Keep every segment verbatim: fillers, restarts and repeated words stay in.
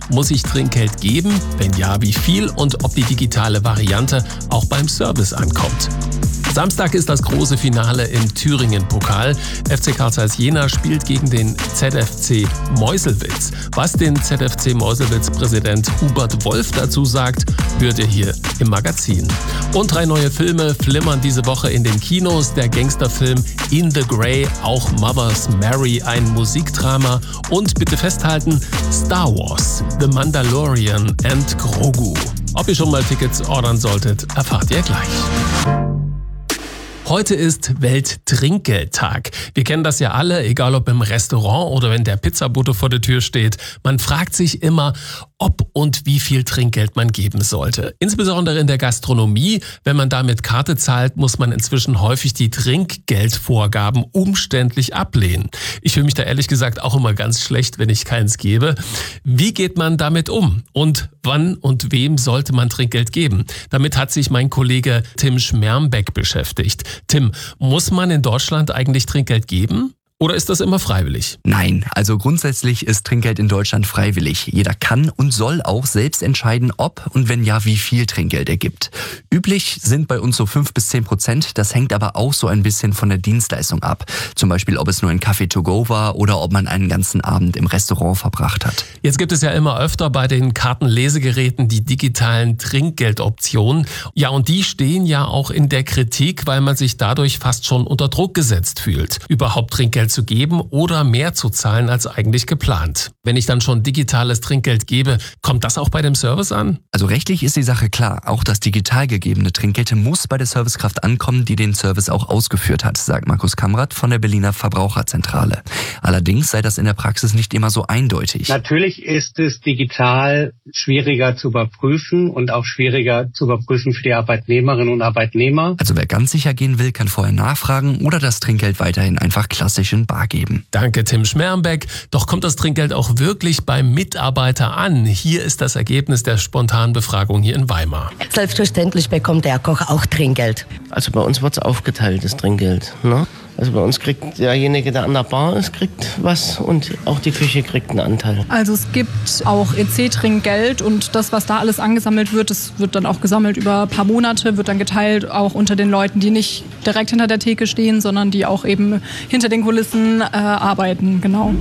Muss ich Trinkgeld geben? Wenn ja, wie viel und ob die digitale Variante auch beim Service ankommt? Samstag ist das große Finale im Thüringen-Pokal. F C Carl Zeiss Jena spielt gegen den Z F C Meuselwitz. Was den Z F C Meuselwitz-Präsident Hubert Wolf dazu sagt, hört ihr hier im Magazin. Und drei neue Filme flimmern diese Woche in den Kinos. Der Gangsterfilm In the Grey, auch Mother's Mary, ein Musikdrama. Und bitte festhalten, Star Wars, The Mandalorian and Grogu. Ob ihr schon mal Tickets ordern solltet, erfahrt ihr gleich. Heute ist Welttrinkgeldtag. Wir kennen das ja alle, egal ob im Restaurant oder wenn der Pizzabote vor der Tür steht. Man fragt sich immer, ob und wie viel Trinkgeld man geben sollte. Insbesondere in der Gastronomie. Wenn man da mit Karte zahlt, muss man inzwischen häufig die Trinkgeldvorgaben umständlich ablehnen. Ich fühle mich da ehrlich gesagt auch immer ganz schlecht, wenn ich keins gebe. Wie geht man damit um? Und wann und wem sollte man Trinkgeld geben? Damit hat sich mein Kollege Tim Schmermbeck beschäftigt. Tim, muss man in Deutschland eigentlich Trinkgeld geben? Oder ist das immer freiwillig? Nein, also grundsätzlich ist Trinkgeld in Deutschland freiwillig. Jeder kann und soll auch selbst entscheiden, ob und wenn ja, wie viel Trinkgeld er gibt. Üblich sind bei uns so fünf bis zehn Prozent. Das hängt aber auch so ein bisschen von der Dienstleistung ab. Zum Beispiel, ob es nur ein Kaffee to go war oder ob man einen ganzen Abend im Restaurant verbracht hat. Jetzt gibt es ja immer öfter bei den Kartenlesegeräten die digitalen Trinkgeldoptionen. Ja, und die stehen ja auch in der Kritik, weil man sich dadurch fast schon unter Druck gesetzt fühlt, überhaupt Trinkgeld zu geben oder mehr zu zahlen als eigentlich geplant. Wenn ich dann schon digitales Trinkgeld gebe, kommt das auch bei dem Service an? Also rechtlich ist die Sache klar. Auch das digital gegebene Trinkgeld muss bei der Servicekraft ankommen, die den Service auch ausgeführt hat, sagt Markus Kamrat von der Berliner Verbraucherzentrale. Allerdings sei das in der Praxis nicht immer so eindeutig. Natürlich ist es digital schwieriger zu überprüfen und auch schwieriger zu überprüfen für die Arbeitnehmerinnen und Arbeitnehmer. Also wer ganz sicher gehen will, kann vorher nachfragen oder das Trinkgeld weiterhin einfach klassisch in bar geben. Danke, Tim Schmermbeck. Doch kommt das Trinkgeld auch wirklich beim Mitarbeiter an? Hier ist das Ergebnis der spontanen Befragung hier in Weimar. Selbstverständlich bekommt der Koch auch Trinkgeld. Also bei uns wird es aufgeteilt, das Trinkgeld. Ne? Also bei uns kriegt derjenige, der an der Bar ist, kriegt was und auch die Küche kriegt einen Anteil. Also es gibt auch E C-Trinkgeld und das, was da alles angesammelt wird, das wird dann auch gesammelt über ein paar Monate, wird dann geteilt auch unter den Leuten, die nicht direkt hinter der Theke stehen, sondern die auch eben hinter den Kulissen äh, arbeiten, genau.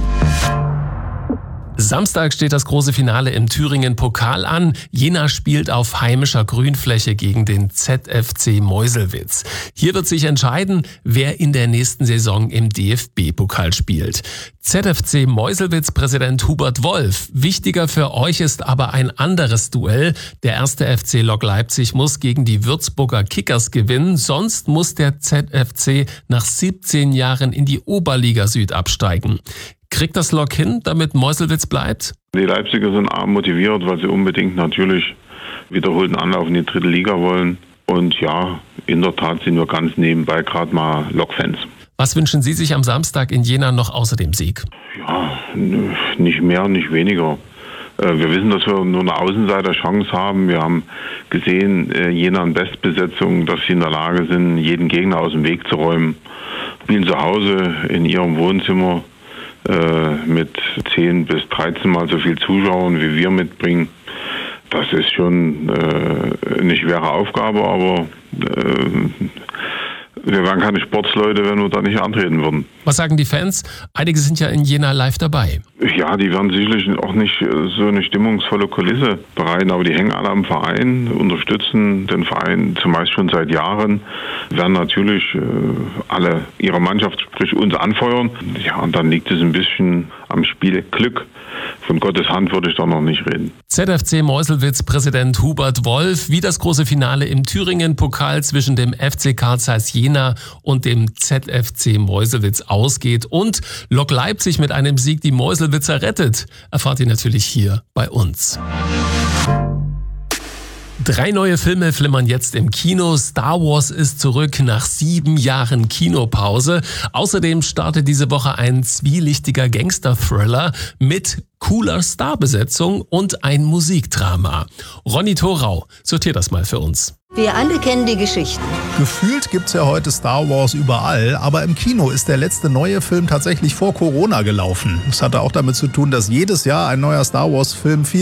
Samstag steht das große Finale im Thüringen-Pokal an. Jena spielt auf heimischer Grünfläche gegen den Z F C Meuselwitz. Hier wird sich entscheiden, wer in der nächsten Saison im D F B-Pokal spielt. Z F C Meuselwitz-Präsident Hubert Wolf. Wichtiger für euch ist aber ein anderes Duell. Der erste F C Lok Leipzig muss gegen die Würzburger Kickers gewinnen. Sonst muss der Z F C nach siebzehn Jahren in die Oberliga Süd absteigen. Kriegt das Lok hin, damit Meuselwitz bleibt? Die Leipziger sind arg motiviert, weil sie unbedingt natürlich wiederholten Anlauf in die dritte Liga wollen. Und ja, in der Tat sind wir ganz nebenbei gerade mal Lok-Fans. Was wünschen Sie sich am Samstag in Jena noch außer dem Sieg? Ja, nicht mehr, nicht weniger. Wir wissen, dass wir nur eine Außenseiterchance haben. Wir haben gesehen, Jena in Bestbesetzung, dass sie in der Lage sind, jeden Gegner aus dem Weg zu räumen. Spielen zu Hause in ihrem Wohnzimmer mit zehn bis dreizehn Mal so viel Zuschauern, wie wir mitbringen. Das ist schon äh, eine schwere Aufgabe, aber äh, wir wären keine Sportsleute, wenn wir da nicht antreten würden. Was sagen die Fans? Einige sind ja in Jena live dabei. Ja, die werden sicherlich auch nicht so eine stimmungsvolle Kulisse bereiten, aber die hängen alle am Verein, unterstützen den Verein zumeist schon seit Jahren, werden natürlich äh, alle ihre Mannschaft, sprich uns, anfeuern. Ja, und dann liegt es ein bisschen am Spiel Glück. Von Gottes Hand würde ich da noch nicht reden. Z F C Meuselwitz-Präsident Hubert Wolf, wie das große Finale im Thüringen-Pokal zwischen dem F C Carl Zeiss Jena und dem Z F C Meuselwitz ausgeht und Lok Leipzig mit einem Sieg die Meuselwitzer rettet, erfahrt ihr natürlich hier bei uns. Drei neue Filme flimmern jetzt im Kino. Star Wars ist zurück nach sieben Jahren Kinopause. Außerdem startet diese Woche ein zwielichtiger Gangster-Thriller mit cooler Starbesetzung und ein Musikdrama. Ronny Thorau sortiert das mal für uns. Wir alle kennen die Geschichten. Gefühlt gibt's ja heute Star Wars überall, aber im Kino ist der letzte neue Film tatsächlich vor Corona gelaufen. Das hatte auch damit zu tun, dass jedes Jahr ein neuer Star Wars Film viel